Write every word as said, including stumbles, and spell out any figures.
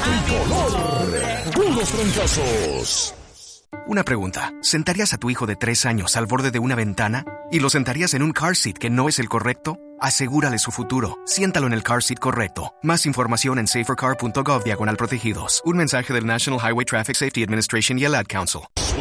Tricolor. Puros trancazos. Una pregunta. ¿Sentarías a tu hijo de tres años al borde de una ventana? ¿Y lo sentarías en un car seat que no es el correcto? Asegúrale su futuro. Siéntalo en el car seat correcto. Más información en safercar punto gov diagonal protegidos. Un mensaje del National Highway Traffic Safety Administration y el Ad Council.